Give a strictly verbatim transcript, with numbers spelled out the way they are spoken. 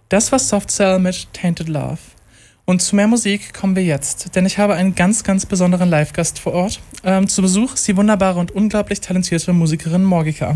Das war Soft Cell mit Tainted Love. Und zu mehr Musik kommen wir jetzt, denn ich habe einen ganz, ganz besonderen Live-Gast vor Ort. Ähm, zu Besuch ist die wunderbare und unglaublich talentierte Musikerin Morgika.